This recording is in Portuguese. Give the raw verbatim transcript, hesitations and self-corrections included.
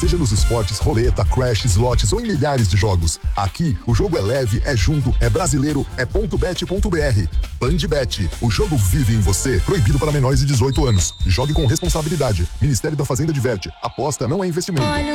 Seja nos esportes, roleta, crash, slots ou em milhares de jogos. Aqui, o jogo é leve, é junto, é brasileiro, é ponto bet ponto br. Bandbet, o jogo vive em você. Proibido para menores de dezoito anos. Jogue com responsabilidade. Ministério da Fazenda diverte. Aposta não é investimento.